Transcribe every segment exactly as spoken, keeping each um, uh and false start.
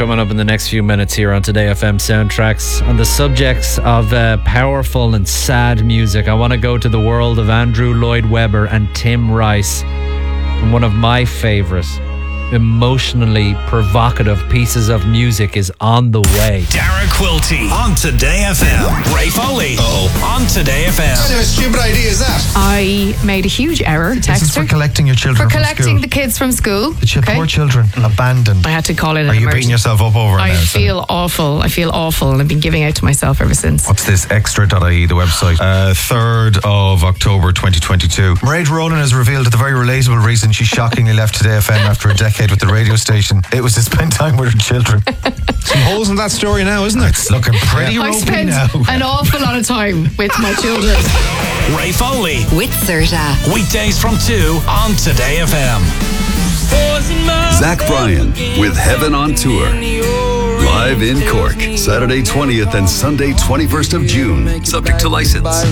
coming up in the next few minutes here on Today F M Soundtracks. On the subjects of uh, powerful and sad music, I want to go to the world of Andrew Lloyd Webber and Tim Rice. And one of my favourite, emotionally provocative pieces of music is on the way. Dara Quilty on Today F M. Ray Foley oh. on Today F M. What kind of a stupid idea is that? I made a huge error. This is for collecting your children For from collecting school. the kids from school. The ch- okay. poor children abandoned. I had to call it an Are you emergency. beating yourself up over it I now? feel awful. I feel awful, and I've been giving out to myself ever since. What's this? Extra dot I E, the website. Uh, third of October twenty twenty-two. Mairead Ronan has revealed the very relatable reason she shockingly left Today F M after a decade with the radio station. It was to spend time with her children. Some holes in that story now, isn't it? It's looking pretty I ropey spent now. an awful lot of time with my children. Ray Foley. With Serta. Weekdays from two on Today F M. Zach Bryan with Heaven on Tour. Live in Cork, Saturday twentieth and Sunday twenty-first of June. Subject to license.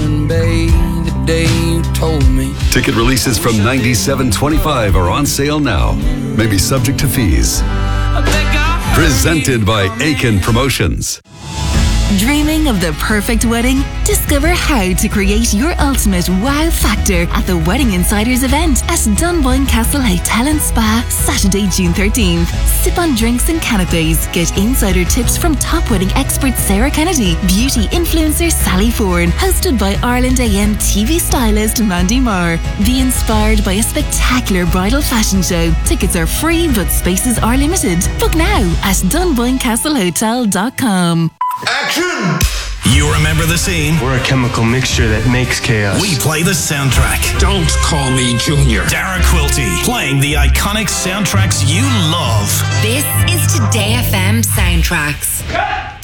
Ticket releases from ninety-seven twenty-five are on sale now. May be subject to fees. Presented by Aiken Promotions. Dreaming of the perfect wedding? Discover how to create your ultimate wow factor at the Wedding Insiders event at Dunboyne Castle Hotel and Spa, Saturday, June thirteenth. Sip on drinks and canapes. Get insider tips from top wedding expert Sarah Kennedy, beauty influencer Sally Ford, hosted by Ireland A M T V stylist Mandy Marr. Be inspired by a spectacular bridal fashion show. Tickets are free, but spaces are limited. Book now at dunboyne castle hotel dot com. Action! You remember the scene? We're a chemical mixture that makes chaos. We play the soundtrack. Don't call me Junior. Dara Quilty playing the iconic soundtracks you love. This is Today F M Soundtracks.